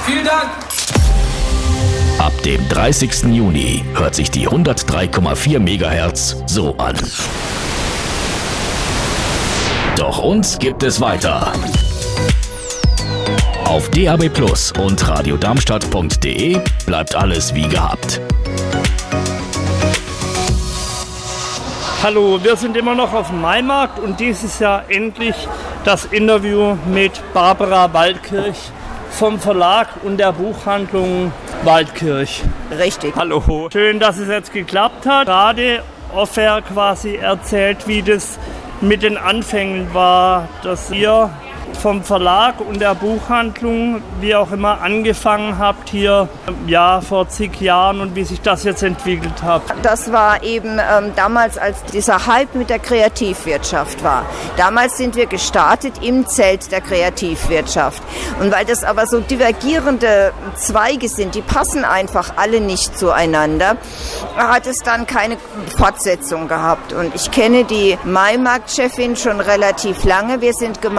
Vielen Dank. Ab dem 30. Juni hört sich die 103,4 MHz so an. Doch uns gibt es weiter. Auf DAB+ und radiodarmstadt.de bleibt alles wie gehabt. Hallo, wir sind immer noch auf dem Maimarkt und dieses Jahr endlich das Interview mit Barbara Waldkirch vom Verlag und der Buchhandlung Waldkirch. Richtig. Hallo. Schön, dass es jetzt geklappt hat. Gerade Offer quasi erzählt, wie das mit den Anfängen war, dass ihr vom Verlag und der Buchhandlung, wie auch immer, angefangen habt hier vor zig Jahren und wie sich das jetzt entwickelt hat. Das war eben damals, als dieser Hype mit der Kreativwirtschaft war. Damals sind wir gestartet im Zelt der Kreativwirtschaft. Und weil das aber so divergierende Zweige sind, die passen einfach alle nicht zueinander, hat es dann keine Fortsetzung gehabt. Und ich kenne die Maimarkt-Chefin schon relativ lange. Wir sind